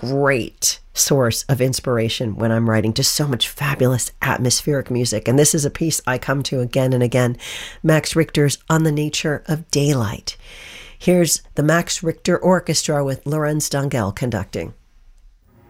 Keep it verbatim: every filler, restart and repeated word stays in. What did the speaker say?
great source of inspiration when I'm writing. Just so much fabulous atmospheric music. And this is a piece I come to again and again. Max Richter's On the Nature of Daylight. Here's the Max Richter Orchestra with Lorenz Dangel conducting.